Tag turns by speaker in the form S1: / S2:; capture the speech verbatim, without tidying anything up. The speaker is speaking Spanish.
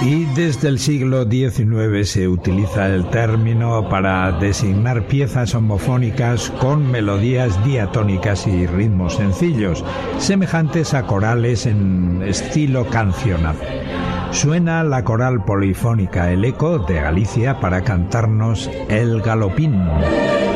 S1: Y desde el siglo diecinueve se utiliza el término para designar piezas homofónicas con melodías diatónicas y ritmos sencillos, semejantes a corales en estilo cancionado. Suena la coral polifónica El Eco de Galicia para cantarnos El Galopín.